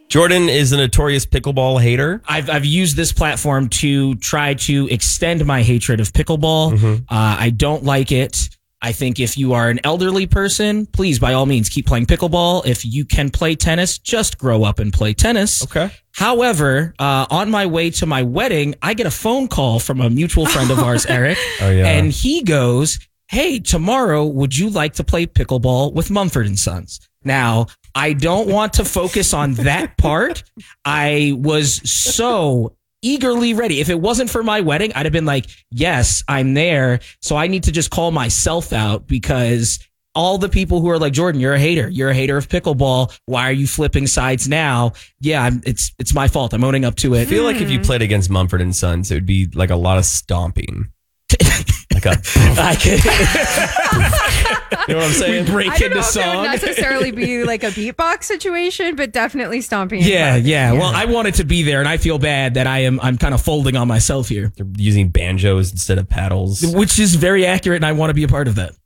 Jordan is a notorious pickleball hater. I've used this platform to try to extend my hatred of pickleball. I don't like it. I think if you are an elderly person, please, by all means, keep playing pickleball. If you can play tennis, just grow up and play tennis. Okay. However, on my way to my wedding, I get a phone call from a mutual friend of ours, Eric. Oh, yeah. And he goes, hey, tomorrow, would you like to play pickleball with Mumford & Sons? Now, I don't want to focus on that part. I was so eagerly ready. If it wasn't for my wedding, I'd have been like, yes, I'm there. So I need to just call myself out because all the people who are like, Jordan, you're a hater. You're a hater of pickleball. Why are you flipping sides now? Yeah, it's my fault. I'm owning up to it. I feel like if you played against Mumford & Sons, it would be like a lot of stomping. Like I could. You know what I'm saying? Break I don't into know if it song. would necessarily be like a beatbox situation, but definitely stomping. Yeah. Well, I wanted to be there, and I feel bad that I'm kind of folding on myself here, They're using banjos instead of paddles. which is very accurate, and I want to be a part of that.